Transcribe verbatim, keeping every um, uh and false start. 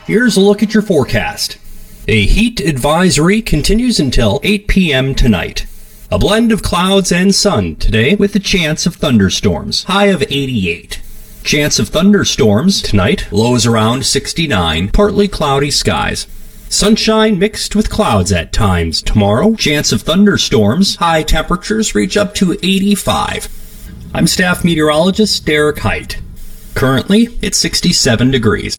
Here's a look at your forecast. A heat advisory continues until eight p m tonight. A blend of clouds and sun today with a chance of thunderstorms. High of eighty-eight. Chance of thunderstorms tonight. Lows around sixty-nine. Partly cloudy skies. Sunshine mixed with clouds at times tomorrow. Chance of thunderstorms. High temperatures reach up to eighty-five. I'm staff meteorologist Derek Height. Currently, it's sixty-seven degrees.